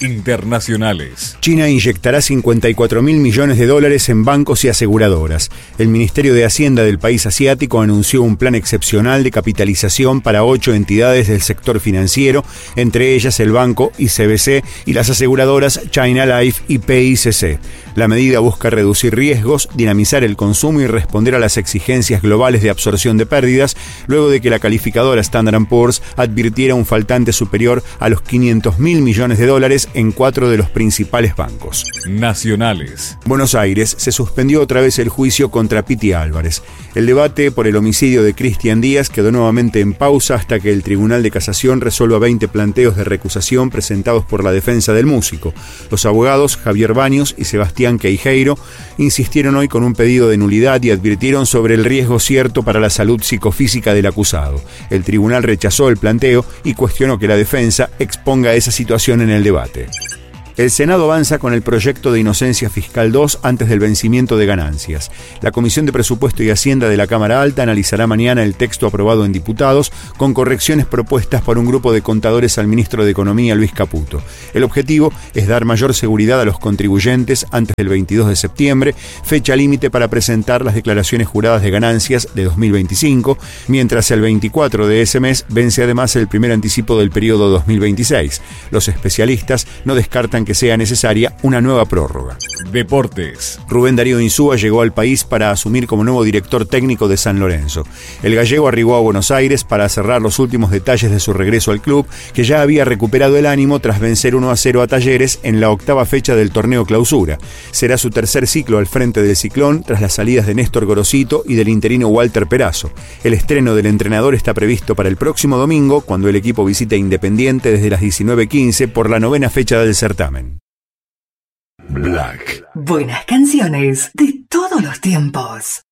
Internacionales. China inyectará $54.000 millones en bancos y aseguradoras. El Ministerio de Hacienda del país asiático anunció un plan excepcional de capitalización para 8 entidades del sector financiero, entre ellas el banco ICBC y las aseguradoras China Life y PICC. La medida busca reducir riesgos, dinamizar el consumo y responder a las exigencias globales de absorción de pérdidas, luego de que la calificadora Standard & Poor's advirtiera un faltante superior a los $500.000 millones en 4 de los principales bancos. Nacionales. Buenos Aires se suspendió otra vez el juicio contra Piti Álvarez. El debate por el homicidio de Cristian Díaz quedó nuevamente en pausa hasta que el Tribunal de Casación resuelva 20 planteos de recusación presentados por la defensa del músico. Los abogados Javier Baños y Sebastián Queijeiro insistieron hoy con un pedido de nulidad y advirtieron sobre el riesgo cierto para la salud psicofísica del acusado. El tribunal rechazó el planteo y cuestionó que la defensa exponga esa situación en el debate. El Senado avanza con el proyecto de inocencia fiscal 2 antes del vencimiento de ganancias. La Comisión de Presupuesto y Hacienda de la Cámara Alta analizará mañana el texto aprobado en diputados con correcciones propuestas por un grupo de contadores al ministro de Economía, Luis Caputo. El objetivo es dar mayor seguridad a los contribuyentes antes del 22 de septiembre, fecha límite para presentar las declaraciones juradas de ganancias de 2025, mientras el 24 de ese mes vence además el primer anticipo del periodo 2026. Los especialistas no descartan que sea necesaria una nueva prórroga. Deportes. Rubén Darío Insúa llegó al país para asumir como nuevo director técnico de San Lorenzo. El gallego arribó a Buenos Aires para cerrar los últimos detalles de su regreso al club, que ya había recuperado el ánimo tras vencer 1-0 a Talleres en la 8ª fecha del torneo Clausura. Será su tercer ciclo al frente del Ciclón tras las salidas de Néstor Gorosito y del interino Walter Perazo. El estreno del entrenador está previsto para el próximo domingo, cuando el equipo visita Independiente desde las 19:15 por la 9ª fecha del certamen. Black. Buenas canciones de todos los tiempos.